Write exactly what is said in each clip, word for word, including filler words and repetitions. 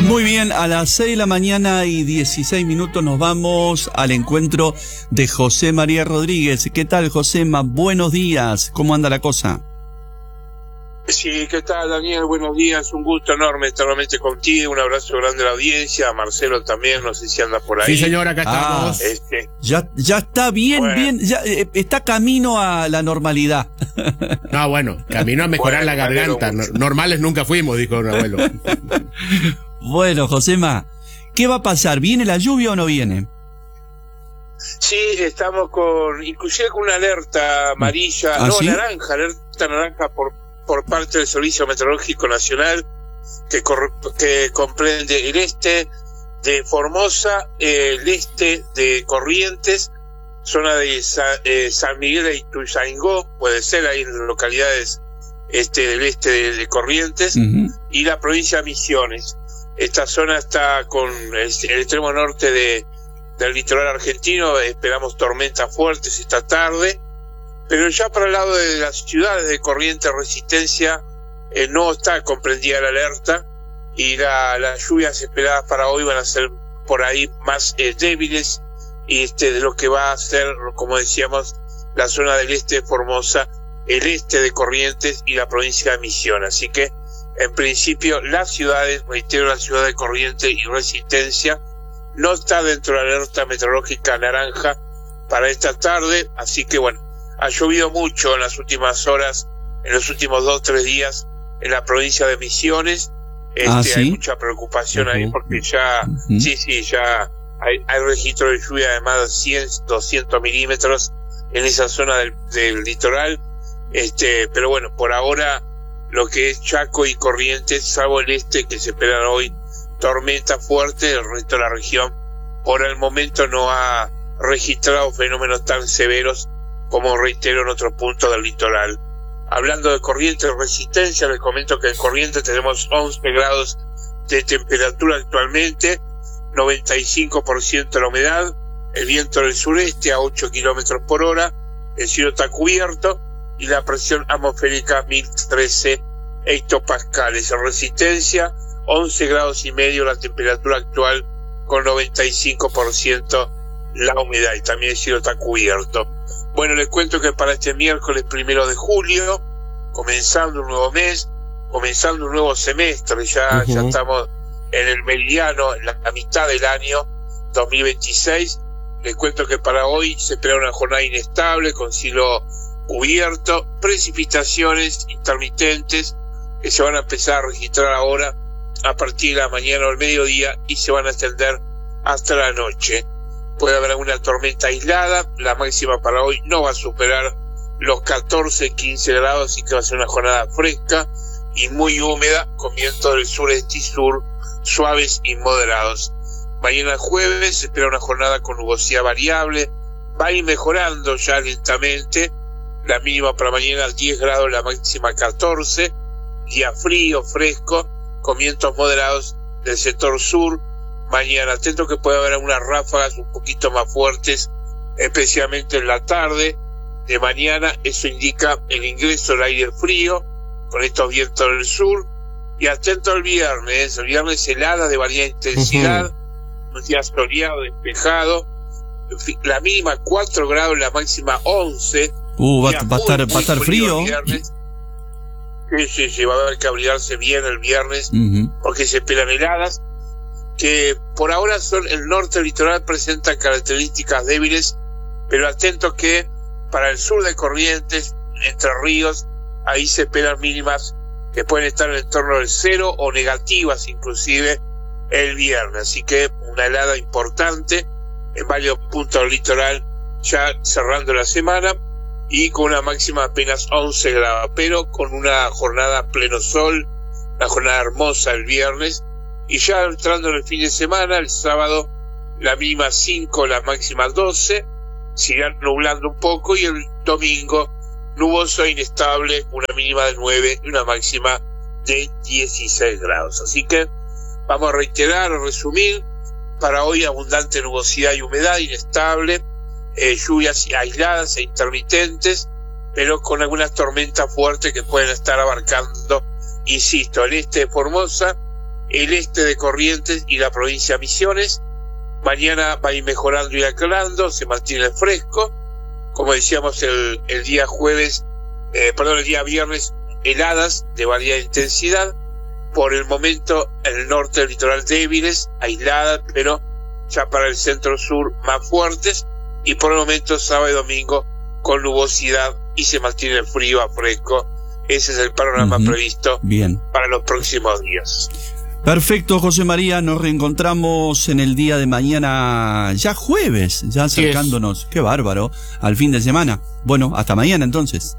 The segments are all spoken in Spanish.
Muy bien, a las seis de la mañana y dieciséis minutos nos vamos al encuentro de José María Rodríguez. ¿Qué tal, Josema? Buenos días. ¿Cómo anda la cosa? Sí, ¿qué tal, Daniel? Buenos días, un gusto enorme estar nuevamente contigo, un abrazo grande a la audiencia, a Marcelo también, no sé si anda por ahí. Sí, señor, acá ah, estamos. Este, ya, ya está bien, bueno. bien, ya eh, está camino a la normalidad. No, bueno, camino a mejorar Bueno, la garganta. No- normales nunca fuimos, dijo un abuelo. Bueno, Josema, ¿qué va a pasar? ¿Viene la lluvia o no viene? sí, estamos con, inclusive con una alerta amarilla, ¿Ah, no, sí? naranja, alerta naranja por, por parte del Servicio Meteorológico Nacional, que, cor, que comprende el este de Formosa, el este de Corrientes, zona de Sa, eh, San Miguel de Ituzaingó, puede ser ahí en localidades este del este de, de Corrientes, Uh-huh. y la provincia de Misiones. Esta zona está con el, el extremo norte de, del litoral argentino, esperamos tormentas fuertes esta tarde, pero ya para el lado de las ciudades de Corrientes, Resistencia, eh, no está comprendida la alerta, y la, las lluvias esperadas para hoy van a ser por ahí más eh, débiles, y este de lo que va a ser, como decíamos, la zona del este de Formosa, el este de Corrientes y la provincia de Misiones. Así que, en principio, las ciudades, reitero, la ciudad de Corrientes y Resistencia, no está dentro de la alerta meteorológica naranja para esta tarde, así que bueno, ha llovido mucho en las últimas horas, en los últimos dos o tres días, en la provincia de Misiones. Este, Ah, ¿sí? Hay mucha preocupación Uh-huh. ahí porque ya, Uh-huh. sí, sí, ya hay, hay registro de lluvia de más de cien, doscientos milímetros en esa zona del, del litoral. Este, pero bueno, por ahora lo que es Chaco y Corrientes, salvo el este que se esperan hoy tormenta fuerte, el resto de la región por el momento no ha registrado fenómenos tan severos como, reitero, en otros puntos del litoral. Hablando de Corrientes y Resistencia, les comento que en Corrientes tenemos once grados de temperatura actualmente, noventa y cinco por ciento de la humedad, el viento del sureste a ocho kilómetros por hora, el cielo está cubierto y la presión atmosférica mil trece hectopascales. En Resistencia, once grados y medio la temperatura actual con noventa y cinco por ciento la humedad y también el cielo está cubierto. Bueno, les cuento que para este miércoles primero de julio, comenzando un nuevo mes, comenzando un nuevo semestre, ya, Uh-huh. ya estamos en el meridiano, en la, la mitad del año dos mil veintiséis. Les cuento que para hoy se espera una jornada inestable con cielo cubierto, precipitaciones intermitentes que se van a empezar a registrar ahora a partir de la mañana o el mediodía y se van a extender hasta la noche. Puede haber alguna tormenta aislada, la máxima para hoy no va a superar los catorce, quince grados, así que va a ser una jornada fresca y muy húmeda, con vientos del sureste y sur suaves y moderados. Mañana jueves se espera una jornada con nubosidad variable, va a ir mejorando ya lentamente, la mínima para mañana diez grados, la máxima catorce, día frío, fresco, con vientos moderados del sector sur. Mañana atento que puede haber algunas ráfagas un poquito más fuertes, especialmente en la tarde de mañana. Eso indica el ingreso del aire frío con estos vientos del sur. Y atento al viernes, el viernes helada de variada intensidad, uh-huh. un día soleado, despejado, la mínima cuatro grados, la máxima once. Uh, va, va, a estar, va a estar frío. Sí, sí, sí, va a haber que abrigarse bien el viernes, uh-huh. porque se esperan heladas, que por ahora son el norte del litoral, presenta características débiles, pero atento que para el sur de Corrientes, Entre Ríos, ahí se esperan mínimas que pueden estar en el entorno del cero o negativas inclusive el viernes, así que una helada importante en varios puntos del litoral ya cerrando la semana y con una máxima de apenas once grados, pero con una jornada a pleno sol, una jornada hermosa el viernes. Y ya entrando en el fin de semana, el sábado la mínima cinco, la máxima doce, se irán nublando un poco, y el domingo nuboso e inestable, una mínima de nueve y una máxima de dieciséis grados. Así que vamos a reiterar, a resumir, para hoy abundante nubosidad y humedad, inestable, eh, lluvias aisladas e intermitentes, pero con algunas tormentas fuertes que pueden estar abarcando, insisto, el este de Formosa, el este de Corrientes y la provincia de Misiones. Mañana va a ir mejorando y aclarando, se mantiene el fresco. Como decíamos el, el día jueves, eh, perdón, el día viernes, heladas de variada intensidad. Por el momento, en el norte del litoral débiles, aisladas, pero ya para el centro-sur más fuertes. Y por el momento, sábado y domingo, con nubosidad y se mantiene el frío a fresco. Ese es el panorama uh-huh. previsto Bien. para los próximos días. Perfecto, José María, nos reencontramos en el día de mañana, ya jueves, ya acercándonos, qué bárbaro, al fin de semana. Bueno, hasta mañana entonces.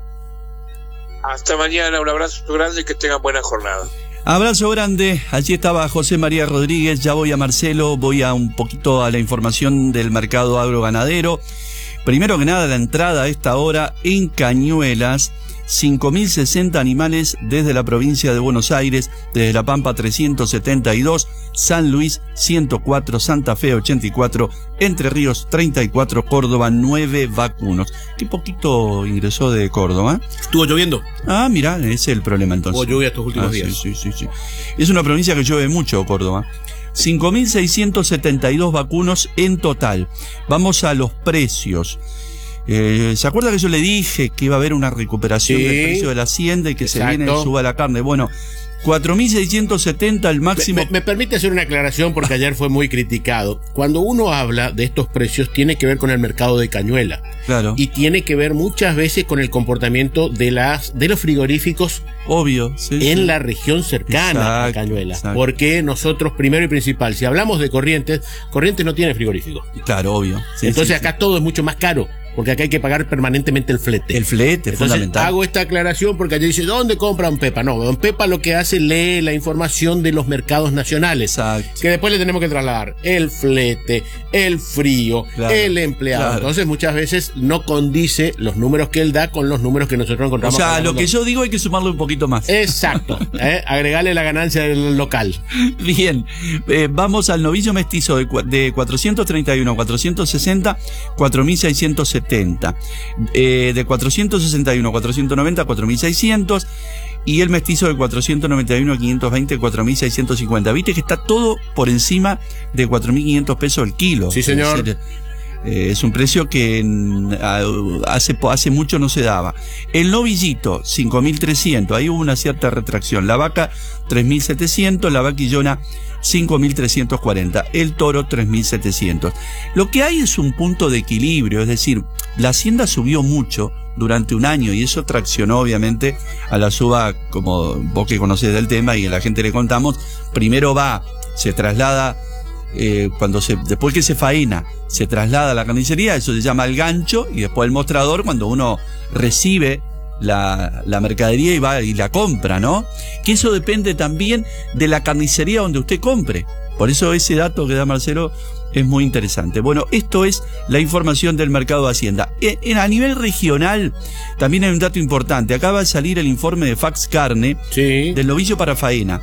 Hasta mañana, un abrazo grande y que tengan buena jornada. Abrazo grande, allí estaba José María Rodríguez, ya voy a Marcelo, voy a un poquito a la información del mercado agroganadero. Primero que nada, la entrada a esta hora en Cañuelas, cinco mil sesenta animales desde la provincia de Buenos Aires, desde La Pampa trescientos setenta y dos, San Luis ciento cuatro, Santa Fe ochenta y cuatro, Entre Ríos treinta y cuatro, Córdoba nueve vacunos. Qué poquito ingresó de Córdoba. Estuvo lloviendo. Ah, mira, ese es el problema entonces. Hubo lluvia estos últimos ah, días. Sí, sí, sí, sí. Es una provincia que llueve mucho, Córdoba. cinco mil seiscientos setenta y dos vacunos en total. Vamos a los precios. Eh, ¿Se acuerda que yo le dije que iba a haber una recuperación sí, del precio de la hacienda y que exacto. se viene suba la carne? Bueno, cuatro mil seiscientos setenta el máximo. Me, me, me permite hacer una aclaración porque ayer fue muy criticado. Cuando uno habla de estos precios tiene que ver con el mercado de Cañuela. Claro. Y tiene que ver muchas veces con el comportamiento de las de los frigoríficos. Obvio, sí, en sí. la región cercana exacto, a Cañuela. Exacto. Porque nosotros, primero y principal, si hablamos de Corrientes, Corrientes no tiene frigorífico. Claro, obvio. Sí, Entonces sí, acá sí. todo es mucho más caro. Porque acá hay que pagar permanentemente el flete. El flete, es fundamental. Hago esta aclaración porque allí dice, ¿dónde compra Don Pepa? No, Don Pepa lo que hace, lee la información de los mercados nacionales. Exacto. Que después le tenemos que trasladar el flete, el frío, claro, el empleado. Claro. Entonces muchas veces no condice los números que él da con los números que nosotros encontramos. O sea, lo que yo digo hay que sumarle un poquito más. Exacto. ¿eh? Agregarle la ganancia del local. Bien. Eh, vamos al novillo mestizo de, de cuatrocientos treinta y uno a cuatrocientos sesenta, cuatro mil seiscientos setenta. Eh, de cuatrocientos sesenta y uno a cuatrocientos noventa, cuatro mil seiscientos. Y el mestizo de cuatrocientos noventa y uno a quinientos veinte, cuatro mil seiscientos cincuenta. Viste que está todo por encima de cuatro mil quinientos pesos el kilo. Sí, señor. Es decir, eh, es un precio que en, hace, hace mucho no se daba. El novillito, cinco mil trescientos. Ahí hubo una cierta retracción. La vaca, tres mil setecientos. La vaquillona, cinco mil trescientos cuarenta. El toro, tres mil setecientos. Lo que hay es un punto de equilibrio, es decir, la hacienda subió mucho durante un año y eso traccionó obviamente a la suba, como vos que conocés del tema y a la gente le contamos. Primero va, se traslada, eh, cuando se, después que se faena, se traslada a la carnicería, eso se llama el gancho, y después el mostrador cuando uno recibe La, la mercadería y va y la compra, ¿no? Que eso depende también de la carnicería donde usted compre. Por eso ese dato que da Marcelo es muy interesante. Bueno, esto es la información del mercado de Hacienda. En, en, a nivel regional también hay un dato importante. Acaba de salir el informe de Fax Carne sí. del novillo para faena.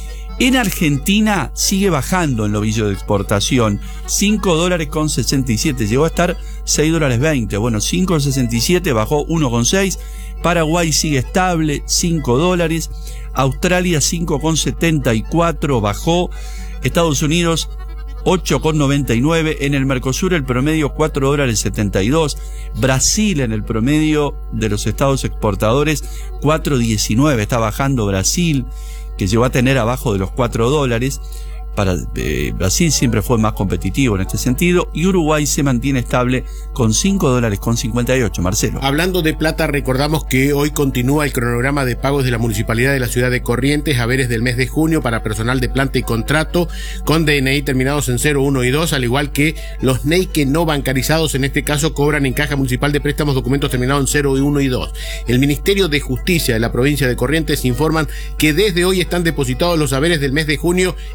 En Argentina sigue bajando el novillo de exportación, cinco dólares con sesenta y siete, llegó a estar seis dólares veinte, bueno, cinco con sesenta y siete, bajó uno con seis, Paraguay sigue estable, cinco dólares, Australia cinco con setenta y cuatro, bajó, Estados Unidos ocho con noventa y nueve, en el Mercosur el promedio cuatro dólares setenta y dos, Brasil en el promedio de los estados exportadores cuatro diecinueve, está bajando Brasil, que llegó a tener abajo de los cuatro dólares. Para eh, Brasil siempre fue más competitivo en este sentido, y Uruguay se mantiene estable con cinco dólares con cincuenta y ocho. Marcelo. Hablando de plata, recordamos que hoy continúa el cronograma de pagos de la Municipalidad de la Ciudad de Corrientes, haberes del mes de junio para personal de planta y contrato con D N I terminados en cero, uno y dos, al igual que los N E I que no bancarizados, en este caso cobran en Caja Municipal de Préstamos documentos terminados en cero, uno y dos. El Ministerio de Justicia de la provincia de Corrientes informan que desde hoy están depositados los haberes del mes de junio en las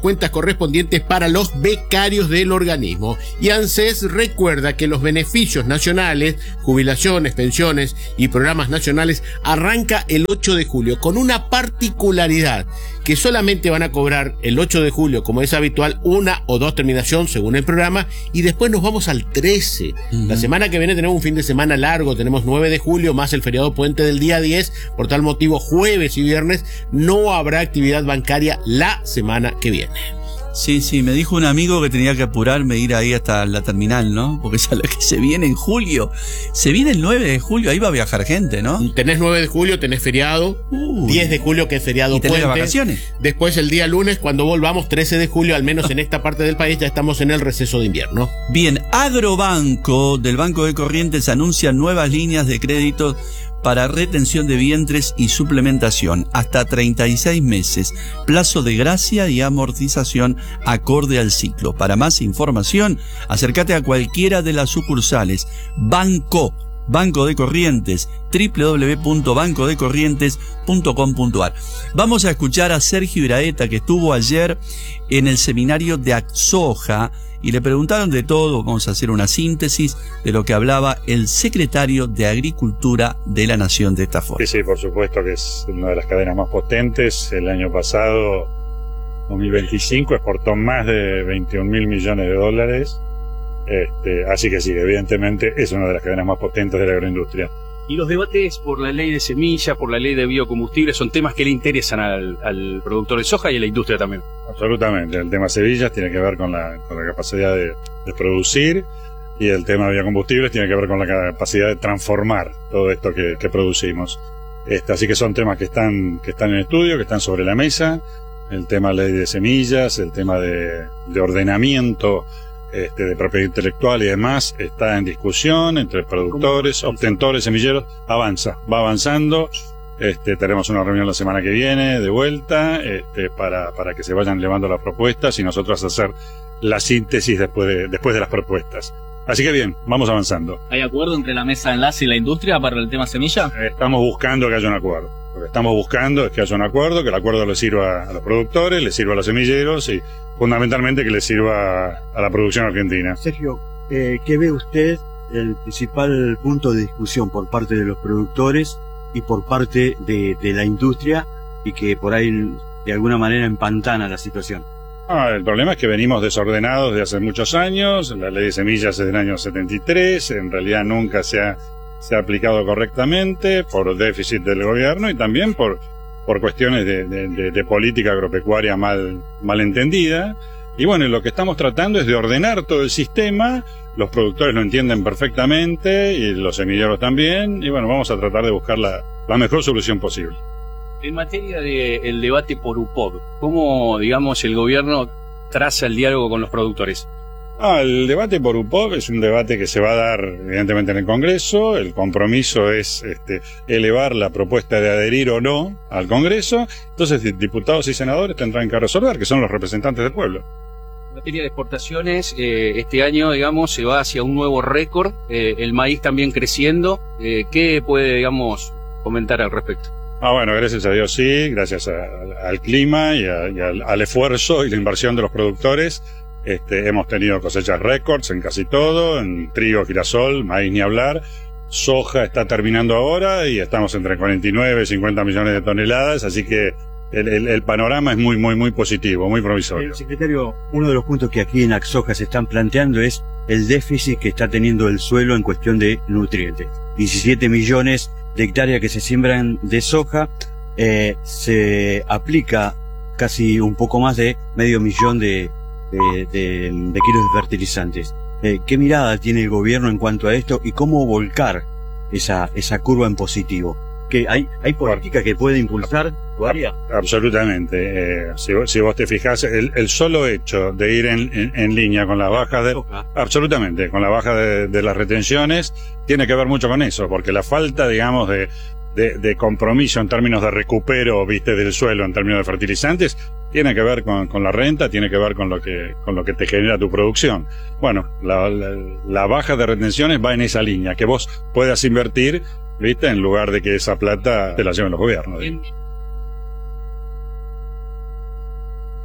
cuentas correspondientes para los becarios del organismo. Y ANSES recuerda que los beneficios nacionales, jubilaciones, pensiones y programas nacionales arranca el ocho de julio, con una particularidad, que solamente van a cobrar el ocho de julio, como es habitual, una o dos terminaciones según el programa, y después nos vamos al trece. Uh-huh. La semana que viene tenemos un fin de semana largo, tenemos nueve de julio más el feriado puente del día diez, por tal motivo jueves y viernes no habrá actividad bancaria la semana que viene. Sí, sí, me dijo un amigo que tenía que apurarme, ir ahí hasta la terminal, ¿no? Porque ya lo que se viene en julio, se viene el nueve de julio, ahí va a viajar gente, ¿no? Tenés nueve de julio, tenés feriado, Uy. diez de julio que es feriado ¿Y tenés puente. las vacaciones? Después el día lunes, cuando volvamos, trece de julio, al menos en esta parte del país, ya estamos en el receso de invierno. Bien, Agrobanco del Banco de Corrientes anuncia nuevas líneas de créditos para retención de vientres y suplementación, hasta treinta y seis meses, plazo de gracia y amortización acorde al ciclo. Para más información, acércate a cualquiera de las sucursales. Banco, Banco de Corrientes, doble u doble u doble u punto banco de corrientes punto com punto a r. Vamos a escuchar a Sergio Iraeta, que estuvo ayer en el seminario de Axoja, y le preguntaron de todo. Vamos a hacer una síntesis de lo que hablaba el secretario de Agricultura de la Nación de esta forma. Sí, sí, por supuesto que es una de las cadenas más potentes. El año pasado, dos mil veinticinco, exportó más de veintiún mil millones de dólares. Este, así que sí, evidentemente es una de las cadenas más potentes de la agroindustria. Y los debates por la ley de semilla, por la ley de biocombustibles, son temas que le interesan al, al productor de soja y a la industria también. Absolutamente. El tema semillas tiene que ver con la, con la capacidad de, de producir, y el tema de biocombustibles tiene que ver con la capacidad de transformar todo esto que, que producimos. Este, así que son temas que están, que están en estudio, que están sobre la mesa. El tema de la ley de semillas, el tema de, de ordenamiento Este, de propiedad intelectual y demás, está en discusión entre productores, obtentores, semilleros. Avanza, va avanzando. Este, tenemos una reunión la semana que viene de vuelta, este, para, para que se vayan elevando las propuestas y nosotros hacer la síntesis después de, después de las propuestas. Así que bien, vamos avanzando. ¿Hay acuerdo entre la mesa de enlace y la industria para el tema semilla? Estamos buscando que haya un acuerdo. Lo que estamos buscando es que haya un acuerdo, que el acuerdo le sirva a los productores, le sirva a los semilleros y fundamentalmente que le sirva a la producción argentina. Sergio, eh, ¿qué ve usted el principal punto de discusión por parte de los productores y por parte de, de la industria, y que por ahí de alguna manera empantana la situación? Ah, el problema es que venimos desordenados de hace muchos años. La ley de semillas es del año setenta y tres, en realidad nunca se ha, se ha aplicado correctamente por déficit del gobierno y también por, por cuestiones de, de, de, de política agropecuaria mal, mal entendida. Y bueno, lo que estamos tratando es de ordenar todo el sistema. Los productores lo entienden perfectamente y los semilleros también, y bueno, vamos a tratar de buscar la, la mejor solución posible. En materia del debate por U P O B, ¿cómo, digamos, el gobierno traza el diálogo con los productores? Ah, el debate por U P O B es un debate que se va a dar evidentemente en el Congreso. El compromiso es este, elevar la propuesta de adherir o no al Congreso. Entonces diputados y senadores tendrán que resolver, que son los representantes del pueblo. En materia de exportaciones, eh, este año, digamos, se va hacia un nuevo récord, eh, el maíz también creciendo. Eh, ¿Qué puede, digamos, comentar al respecto? Ah, bueno, gracias a Dios sí, gracias a, a, al clima y, a, y al, al esfuerzo y la inversión de los productores, este, hemos tenido cosechas récords en casi todo, en trigo, girasol, maíz ni hablar. Soja está terminando ahora y estamos entre cuarenta y nueve y cincuenta millones de toneladas, así que el, el, el panorama es muy, muy, muy positivo, muy provisorio. El secretario, uno de los puntos que aquí en Axoja se están planteando es el déficit que está teniendo el suelo en cuestión de nutrientes. diecisiete millones de hectáreas que se siembran de soja, eh, se aplica casi un poco más de medio millón de, de, de, de kilos de fertilizantes. Eh, ¿Qué mirada tiene el gobierno en cuanto a esto y cómo volcar esa, esa curva en positivo? ¿Que hay, hay política que puede impulsar tu área? Absolutamente. Eh, si, si vos te fijás, el, el solo hecho de ir en, en, en línea con la baja de... Absolutamente, con la baja de, de las retenciones, tiene que ver mucho con eso, porque la falta, digamos, de, de, de compromiso en términos de recupero, viste, del suelo, en términos de fertilizantes, tiene que ver con, con la renta, tiene que ver con lo que, con lo que te genera tu producción. Bueno, la, la, la baja de retenciones va en esa línea, que vos puedas invertir, ¿viste? En lugar de que esa plata te la lleven los gobiernos.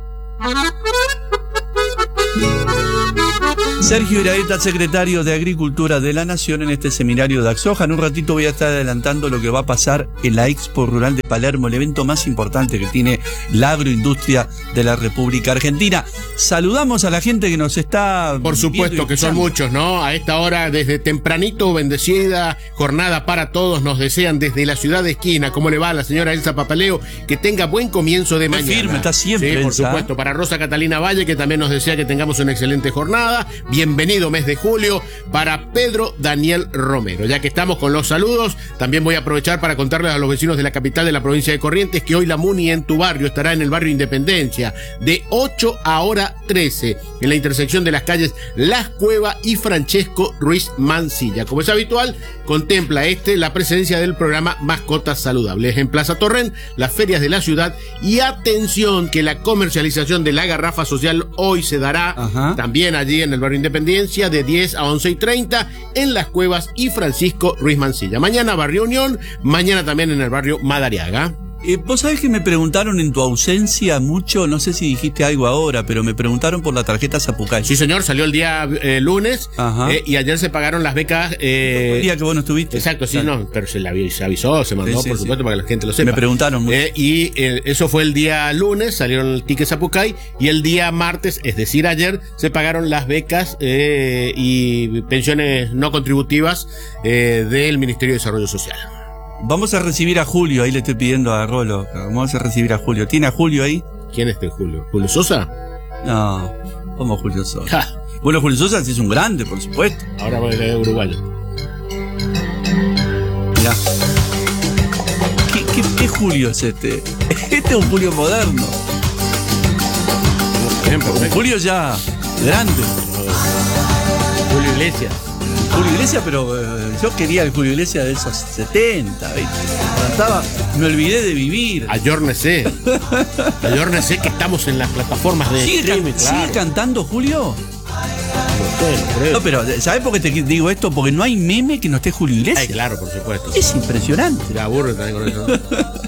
Sergio Iraeta, secretario de Agricultura de la Nación, en este seminario de Axoja. En un ratito voy a estar adelantando lo que va a pasar en la Expo Rural de Palermo, el evento más importante que tiene la agroindustria de la República Argentina. Saludamos a la gente que nos está... Por supuesto que son muchos, ¿no? A esta hora, desde tempranito, bendecida jornada para todos, nos desean desde la ciudad de Esquina. ¿Cómo le va a la señora Elsa Papaleo? Que tenga buen comienzo de mañana. Firme, está siempre, sí, por Elsa. supuesto. Para Rosa Catalina Valle, que también nos desea que tengamos una excelente jornada. Bienvenido mes de julio para Pedro Daniel Romero. Ya que estamos con los saludos, también voy a aprovechar para contarles a los vecinos de la capital de la provincia de Corrientes que hoy la Muni en tu barrio estará en el barrio Independencia de ocho a hora trece en la intersección de las calles Las Cuevas y Francesco Ruiz Mancilla. Como es habitual, contempla este la presencia del programa Mascotas Saludables en Plaza Torrent, las ferias de la ciudad y atención que la comercialización de la garrafa social hoy se dará Ajá. también allí en el barrio Independencia de diez a once y treinta en Las Cuevas y Francisco Ruiz Mancilla. Mañana barrio Unión, mañana también en el barrio Madariaga. Eh, Vos sabés que me preguntaron en tu ausencia mucho, no sé si dijiste algo ahora, pero me preguntaron por la tarjeta Zapucay. Sí, señor, salió el día eh, lunes eh, y ayer se pagaron las becas. Eh, el día que vos no estuviste. Exacto, sí, claro. no, pero se, la, se avisó, se mandó, sí, sí, por supuesto, sí. para que la gente lo sepa. Me preguntaron mucho. Eh, y eh, eso fue el día lunes, salieron el ticket Zapucay y el día martes, es decir, ayer, se pagaron las becas eh, y pensiones no contributivas eh, del Ministerio de Desarrollo Social. Vamos a recibir a Julio, ahí le estoy pidiendo a Rolo. Vamos a recibir a Julio. ¿Tiene a Julio ahí? ¿Quién es este Julio? ¿Julio Sosa? No, ¿cómo Julio Sosa? Ja. Bueno, Julio Sosa sí es un grande, por supuesto. Ahora voy a leer uruguayo. Mirá. ¿Qué, qué, ¿Qué Julio es este? Este es un Julio moderno. Bien, un Julio ya grande. Julio Iglesias. Julio Iglesias, pero eh, yo quería el Julio Iglesias de esos setenta, ¿viste? Cantaba, me olvidé de vivir. Ayórnese. Ayórnese que estamos en las plataformas de ¿Sigue, streaming, can claro. ¿Sigue cantando Julio? No sé, no creo. No, pero ¿sabes por qué te digo esto? Porque no hay meme que no esté Julio Iglesias. Ay, claro, por supuesto. Es impresionante. Te aburre también con eso.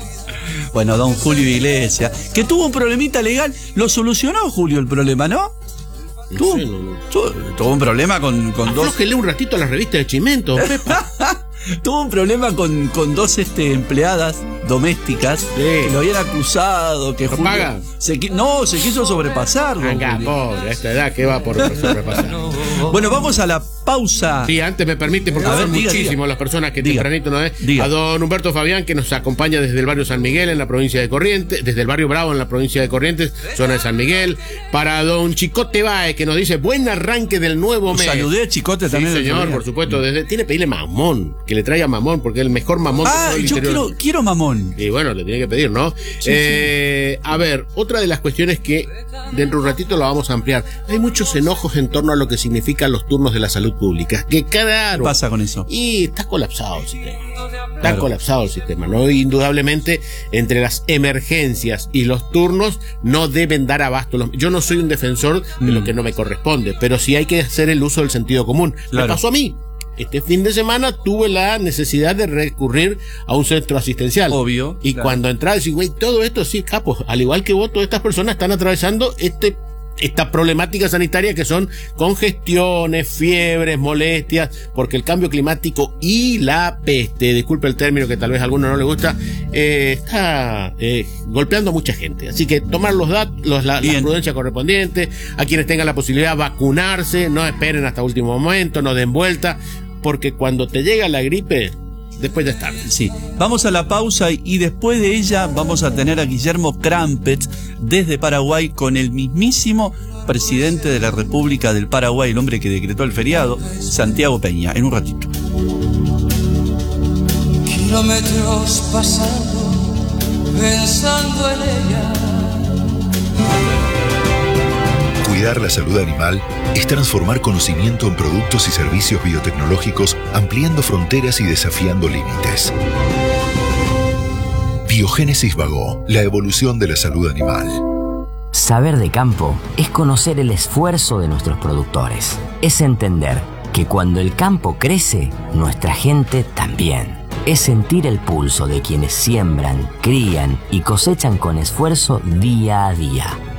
Bueno, don Julio Iglesias, que tuvo un problemita legal, lo solucionó Julio el problema, ¿no? No tuvo, sé, no, no. Tuvo, tuvo un problema con, con dos... que lee un ratito a la revista de Chimento, Pepa. Tuvo un problema con, con dos este, empleadas domésticas sí. que lo habían acusado, que Julio paga? Se, no, se quiso sobrepasar. Venga, pobre, a esta edad que va por sobrepasar. Bueno, vamos a la pausa. Sí, antes me permite, porque a son ver, muchísimos diga. las personas que diga. tempranito no es. Diga. A don Humberto Fabián, que nos acompaña desde el barrio San Miguel, en la provincia de Corrientes, desde el barrio Bravo, en la provincia de Corrientes, zona de San Miguel. Para don Chicote Bae, que nos dice, buen arranque del nuevo mes. Saludé a Chicote sí, también. señor, por supuesto. Desde, tiene que pedirle mamón, que le traiga mamón, porque es el mejor mamón ah, de todo el yo interior. Quiero, quiero mamón. Y bueno, le tiene que pedir, ¿no? Sí, eh, sí. A ver, otra de las cuestiones que dentro de un ratito lo vamos a ampliar. Hay muchos enojos en torno a lo que significan los turnos de la salud pública. Que claro. ¿Qué pasa con eso? Y está colapsado el sistema. Está claro. colapsado el sistema, ¿no? Indudablemente, entre las emergencias y los turnos no deben dar abasto. Yo no soy un defensor de mm. lo que no me corresponde, pero sí hay que hacer el uso del sentido común. Claro. Me pasó a mí. Este fin de semana tuve la necesidad de recurrir a un centro asistencial. Obvio. Y claro. cuando entraba, decía, güey, todo esto sí, capos, al igual que vos, todas estas personas están atravesando este esta problemática sanitaria que son congestiones, fiebres, molestias, porque el cambio climático y la peste, disculpe el término que tal vez a alguno no le gusta, eh, está eh, golpeando a mucha gente. Así que tomar los datos, los, la, la prudencia correspondiente, a quienes tengan la posibilidad de vacunarse, no esperen hasta último momento, no den vuelta, porque cuando te llega la gripe, después ya es tarde. Sí, vamos a la pausa y después de ella vamos a tener a Guillermo Crampet desde Paraguay con el mismísimo presidente de la República del Paraguay, el hombre que decretó el feriado, Santiago Peña, en un ratito. Kilómetros pasando, pensando en ella. Cuidar la salud animal es transformar conocimiento en productos y servicios biotecnológicos, ampliando fronteras y desafiando límites. Biogénesis Bagó, la evolución de la salud animal. Saber de campo es conocer el esfuerzo de nuestros productores. Es entender que cuando el campo crece, nuestra gente también. Es sentir el pulso de quienes siembran, crían y cosechan con esfuerzo día a día.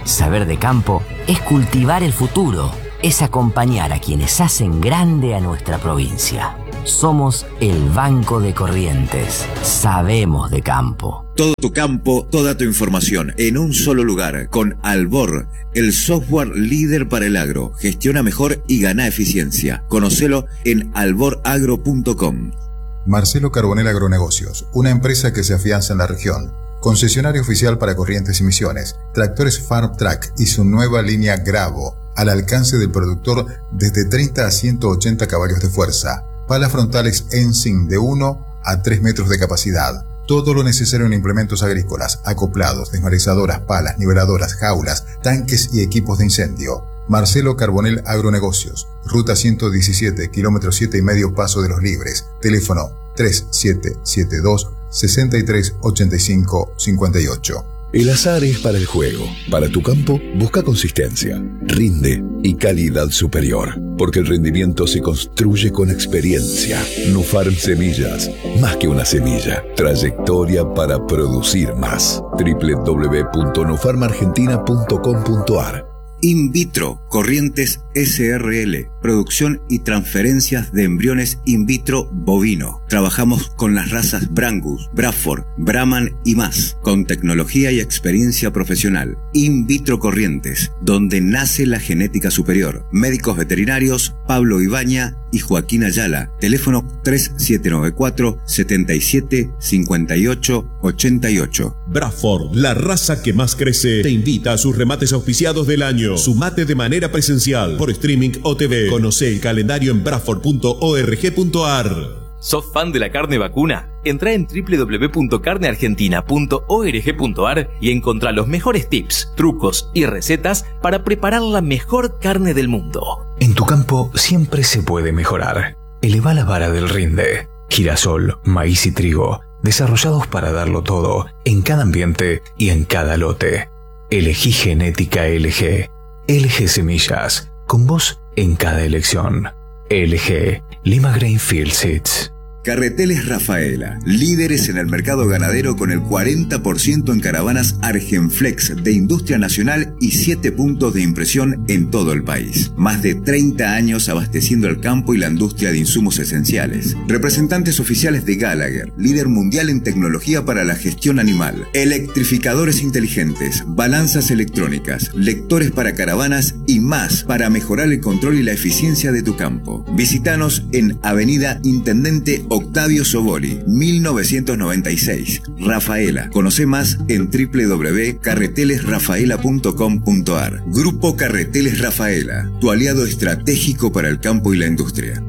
Saber de campo es cultivar el futuro, es acompañar a quienes hacen grande a nuestra provincia. Somos el Banco de Corrientes. Sabemos de campo. Todo tu campo, toda tu información en un solo lugar con Albor, el software líder para el agro. Gestiona mejor y gana eficiencia. Conocelo en albor agro punto com. Marcelo Carbonell Agronegocios, una empresa que se afianza en la región. Concesionario oficial para Corrientes y Misiones. Tractores Farm Track y su nueva línea Gravo, al alcance del productor desde treinta a ciento ochenta caballos de fuerza. Palas frontales Ensign de uno a tres metros de capacidad. Todo lo necesario en implementos agrícolas, acoplados, desmarizadoras, palas, niveladoras, jaulas, tanques y equipos de incendio. Marcelo Carbonell Agronegocios, ruta ciento diecisiete, kilómetro siete y medio, Paso de los Libres. Teléfono tres siete siete dos, seis tres ocho cinco cinco ocho. El azar es para el juego. Para tu campo, busca consistencia, rinde y calidad superior. Porque el rendimiento se construye con experiencia. Nufarm Semillas, más que una semilla, trayectoria para producir más. doble u doble u doble u punto nufarm argentina punto com punto a r. In vitro, Corrientes S R L, producción y transferencias de embriones in vitro bovino. Trabajamos con las razas Brangus, Braford, Brahman y más, con tecnología y experiencia profesional. In vitro Corrientes, donde nace la genética superior. Médicos veterinarios Pablo Ibaña y Joaquín Ayala. Teléfono tres siete nueve cuatro, siete siete cinco ocho ocho ocho. Braford, la raza que más crece, te invita a sus remates auspiciados del año. Sumate de manera presencial, por streaming o T V. Conoce el calendario en braford punto org punto a r. ¿Sos fan de la carne vacuna? Entrá en doble u doble u doble u punto carne argentina punto org punto a r y encontrá los mejores tips, trucos y recetas para preparar la mejor carne del mundo. En tu campo siempre se puede mejorar. Eleva la vara del rinde. Girasol, maíz y trigo, desarrollados para darlo todo, en cada ambiente y en cada lote. Elegí Genética L G. L G Semillas, con vos en cada elección. L G, Lima Grainfield Seeds. Carreteles Rafaela, líderes en el mercado ganadero con el cuarenta por ciento en caravanas Argenflex de industria nacional y siete puntos de impresión en todo el país. Más de treinta años abasteciendo el campo y la industria de insumos esenciales. Representantes oficiales de Gallagher, líder mundial en tecnología para la gestión animal. Electrificadores inteligentes, balanzas electrónicas, lectores para caravanas y más para mejorar el control y la eficiencia de tu campo. Visítanos en Avenida Intendente Octavio Soboli, mil novecientos noventa y seis, Rafaela. Conoce más en doble u doble u doble u punto carreteles rafaela punto com punto a r. Grupo Carreteles Rafaela, tu aliado estratégico para el campo y la industria.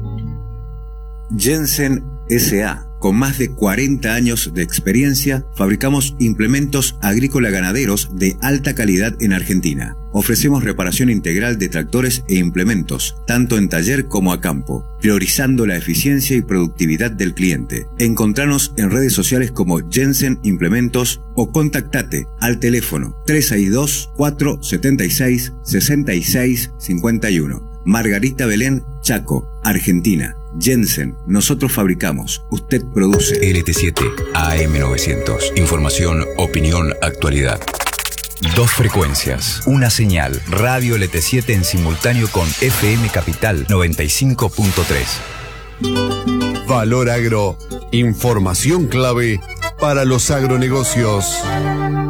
Jensen S A Con más de cuarenta años de experiencia, fabricamos implementos agrícola-ganaderos de alta calidad en Argentina. Ofrecemos reparación integral de tractores e implementos, tanto en taller como a campo, priorizando la eficiencia y productividad del cliente. Encontranos en redes sociales como Jensen Implementos o contactate al teléfono tres seis dos, cuatro siete seis, seis seis cinco uno. Margarita Belén, Chaco, Argentina. Jensen, nosotros fabricamos, usted produce. L T siete A M novecientos. Información, opinión, actualidad. Dos frecuencias, una señal, radio L T siete en simultáneo con F M Capital noventa y cinco punto tres. Valor Agro, información clave para los agronegocios.